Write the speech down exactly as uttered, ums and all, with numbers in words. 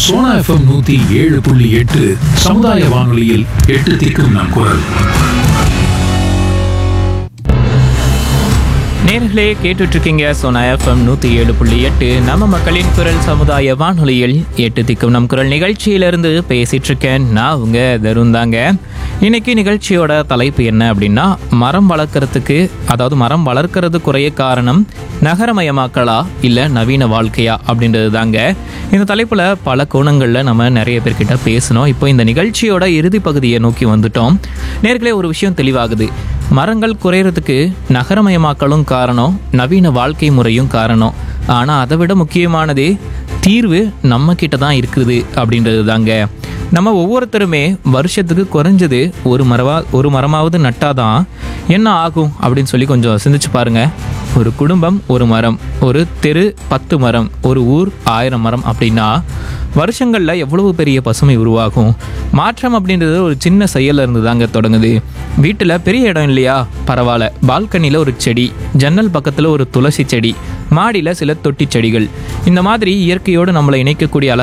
Sona FM நூத்தி ஏழு புள்ளி எட்டு சமுதாய வானொலியில் எட்டு திக்கும் நம் குரல். நேர்களே கேட்டுட்டு இருக்கீங்க சோனா எஃப்எம் நூற்றி ஏழு புள்ளி எட்டு நம்ம மக்களின் குரல் சமுதாய வானொலியில் எட்டு திக்கும் நம் குரல் நிகழ்ச்சியிலிருந்து பேசிட்டு இருக்கேன் நான் உங்க தருண் தாங்க. இன்னைக்கு நிகழ்ச்சியோட தலைப்பு என்ன அப்படின்னா, மரம் வளர்க்கறதுக்கு அதாவது மரம் வளர்க்கறது குறைய காரணம் நகரமயமாக்கலா இல்லை நவீன வாழ்க்கையா அப்படின்றது தாங்க. இந்த தலைப்பில் பல கோணங்களில் நம்ம நிறைய பேர்கிட்ட பேசணும். இப்போ இந்த நிகழ்ச்சியோட இறுதி பகுதியை நோக்கி வந்துட்டோம். நேர்களே, ஒரு விஷயம் தெளிவாகுது. மரங்கள் குறையிறதுக்கு நகரமயமாக்கலும் காரணம், நவீன வாழ்க்கை முறையும் காரணம். ஆனால் அதை விட முக்கியமானதே தீர்வு நம்ம கிட்ட தான் இருக்குது அப்படின்றது தாங்க. நம்ம ஒவ்வொருத்தருமே வருஷத்துக்கு குறைஞ்சது ஒரு மரவா ஒரு மரமாவது நட்டாதான் என்ன ஆகும் அப்படின்னு சொல்லி கொஞ்சம் சிந்திச்சு பாருங்க. ஒரு குடும்பம் ஒரு மரம், ஒரு தெரு பத்து மரம், ஒரு ஊர் ஆயிரம் மரம் அப்படின்னா வருஷங்களில் எவ்வளவு பெரிய பசுமை உருவாகும். மாற்றம் அப்படின்றது ஒரு சின்ன செயலில் இருந்து தாங்க தொடங்குது. வீட்டில் பெரிய இடம் இல்லையா, பரவாயில்ல, பால்கனியில் ஒரு செடி, ஜன்னல் பக்கத்தில் ஒரு துளசி செடி, மாடியில் சில தொட்டி செடிகள், இந்த மாதிரி இயற்கையோடு நம்மளை இணைக்கக்கூடிய